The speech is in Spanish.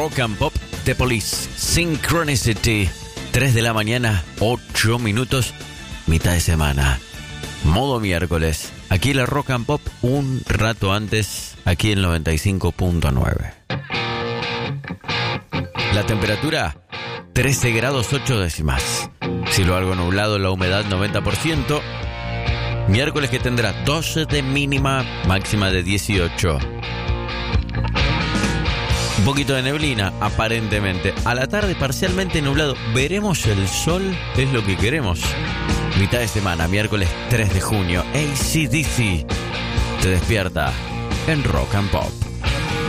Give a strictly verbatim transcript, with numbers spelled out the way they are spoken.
Rock and Pop, The Police, Synchronicity. tres de la mañana, ocho minutos, mitad de semana. Modo miércoles. Aquí la Rock and Pop un rato antes, aquí en noventa y cinco punto nueve. La temperatura, trece grados ocho décimas. Cielo algo nublado, la humedad noventa por ciento. Miércoles que tendrá doce de mínima, máxima de dieciocho. Un poquito de neblina, aparentemente. A la tarde parcialmente nublado. Veremos el sol, es lo que queremos. Mitad de semana, miércoles tres de junio. A C D C te despierta en Rock and Pop.